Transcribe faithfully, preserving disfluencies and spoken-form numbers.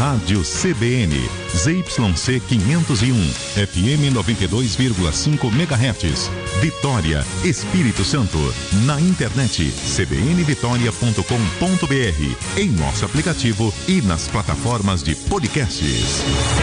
Rádio C B N, Z Y C quinhentos e um, F M noventa e dois vírgula cinco megahertz, Vitória, Espírito Santo. Na internet, c b n vitória ponto com ponto b r, em nosso aplicativo e nas plataformas de podcasts.